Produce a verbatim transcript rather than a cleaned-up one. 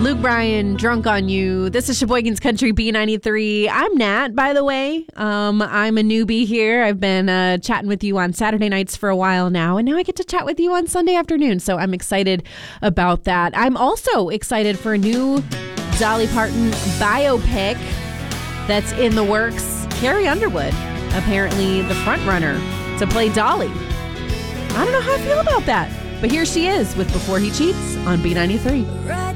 Luke Bryan, Drunk on You. This is Sheboygan's Country B ninety-three. I'm Nat, by the way. Um, I'm a newbie here. I've been uh, chatting with you on Saturday nights for a while now, and now I get to chat with you on Sunday afternoon, so I'm excited about that. I'm also excited for a new Dolly Parton biopic that's in the works. Carrie Underwood, apparently the front runner to play Dolly. I don't know how I feel about that, but here she is with Before He Cheats on B ninety-three. Right.